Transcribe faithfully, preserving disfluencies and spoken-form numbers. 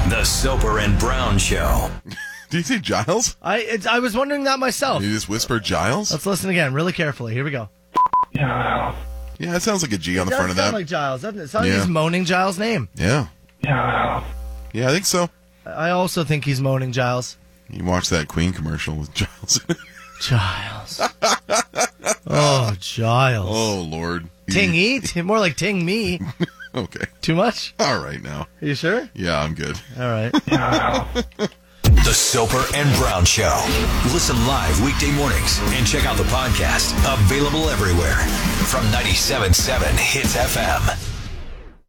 The Soper and Brown Show. Do you say Giles? I it's, I was wondering that myself. You just whisper Giles? Let's listen again, really carefully. Here we go. Yeah, it sounds like a G on It the does front of sound that. like Giles, doesn't it? It sounds Yeah. like he's moaning Giles' name. Yeah. Yeah, I think so. I also think he's moaning Giles. You watch that Queen commercial with Giles. Giles. Oh, Giles. Oh, Lord. Ting eat? More like ting me. Okay. Too much? All right, now. Are you sure? Yeah, I'm good. All right. The Soper and Brown Show. Listen live weekday mornings and check out the podcast. Available everywhere from ninety-seven point seven Hits F M.